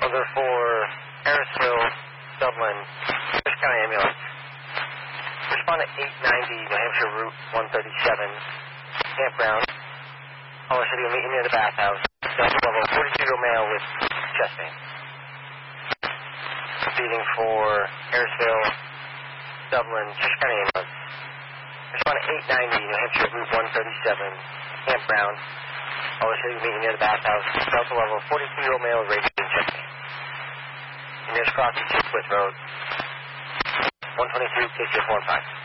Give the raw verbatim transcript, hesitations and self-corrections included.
Other for Harrisville, Dublin, Fish County Ambulance. Respond to eight ninety New Hampshire Route one thirty-seven, Campground. Caller said he'll meet you near the bathhouse. Delta level forty-two male with chest pain. Proceeding for Harrisville, Dublin, Fish County Ambulance. Respond to eight ninety New Hampshire Route one thirty-seven, Campground. Caller said he'll meet you near the bathhouse. Delta level forty-two male with radiation chest pain. Nearest crossing, Chipswith Road, one twenty-two, K C F one five.